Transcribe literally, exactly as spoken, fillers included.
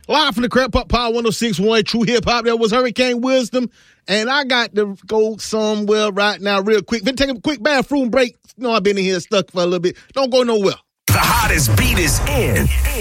Live from the Crap Pop Power one oh six point one True Hip Hop. That was Hurricane Wisdom. And I got to go somewhere right now real quick. Then take a quick bathroom break. You know, I've been in here stuck for a little bit. Don't go nowhere. The hottest beat is in.